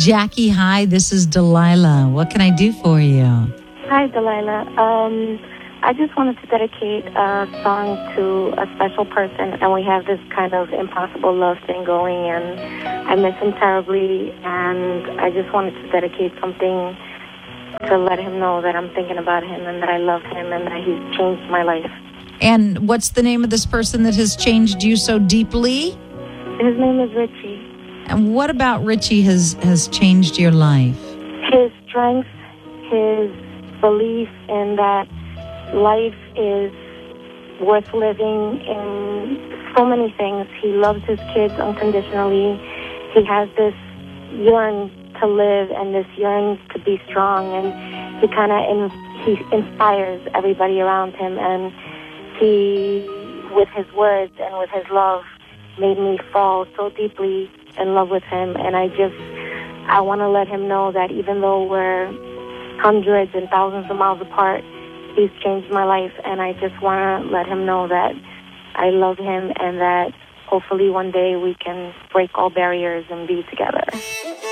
Jackie, hi, this is Delilah. What can I do for you? Hi, Delilah. I just wanted to dedicate a song to a special person, and we have this kind of impossible love thing going, and I miss him terribly, and I just wanted to dedicate something to let him know that I'm thinking about him and that I love him and that he's changed my life. And what's the name of this person that has changed you so deeply? His name is Richie. And what about Richie has changed your life? His strength, his belief in that life is worth living in so many things. He loves his kids unconditionally. He has this yearn to live and this yearn to be strong, and he inspires everybody around him, and he, with his words and with his love, made me fall so deeply in love with him. And I want to let him know that even though we're hundreds and thousands of miles apart, he's changed my life, and I just want to let him know that I love him and that hopefully one day we can break all barriers and be together.